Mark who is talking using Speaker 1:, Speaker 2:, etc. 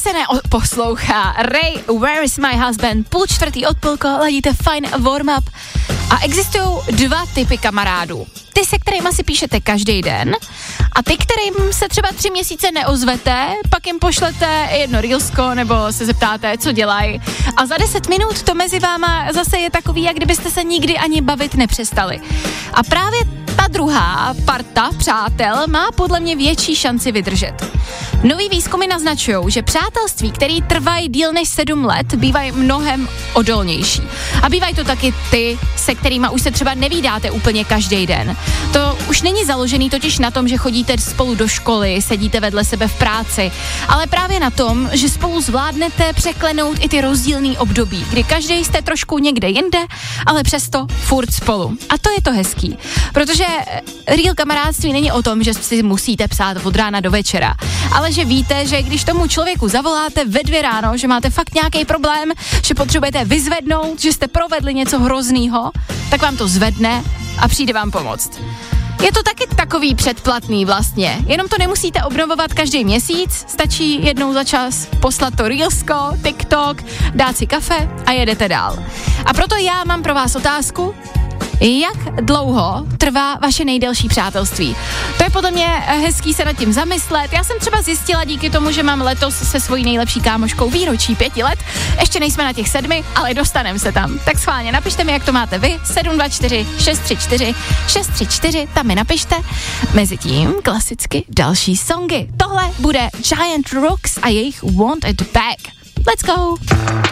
Speaker 1: se neposlouchá. Ray, Where is my husband? 3:30 odpolko, ladíte fajn warm-up. A existují dva typy kamarádů. Ty, se kterýma si píšete každý den, a ty, kterým se třeba 3 měsíce neozvete, pak jim pošlete jedno reelsko nebo se zeptáte, co dělají. A za 10 minut to mezi váma zase je takový, jak kdybyste se nikdy ani bavit nepřestali. A právě ta druhá parta přátel má podle mě větší šanci vydržet. Nový výzkumy naznačují, že přátelství, které trvají díl než 7 let, bývají mnohem odolnější. A bývají to taky ty, se kterýma už se třeba nevídáte úplně každý den. To už není založený totiž na tom, že chodíte spolu do školy, sedíte vedle sebe v práci, ale právě na tom, že spolu zvládnete překlenout i ty rozdílný období, kdy každý jste trošku někde jinde, ale přesto furt spolu. A to je to hezký, protože real kamarádství není o tom, že si musíte psát od rána do večera, ale že víte, že když tomu člověku zavoláte ve 2 ráno, že máte fakt nějaký problém, že potřebujete vyzvednout, že jste provedli něco hroznýho, tak vám to zvedne a přijde vám pomoct. Je to taky takový předplatný vlastně, jenom to nemusíte obnovovat každý měsíc, stačí jednou za čas poslat to reelsko, TikTok, dát si kafe a jedete dál. A proto já mám pro vás otázku, jak dlouho trvá vaše nejdelší přátelství? To je podle mě hezký se nad tím zamyslet. Já jsem třeba zjistila díky tomu, že mám letos se svojí nejlepší kámoškou výročí 5 let. Ještě nejsme na těch 7, ale dostaneme se tam. Tak schválně napište mi, jak to máte vy. 724 634 634, tam mi napište. Mezitím klasicky další songy. Tohle bude Giant Rooks a jejich Want It Back. Let's go!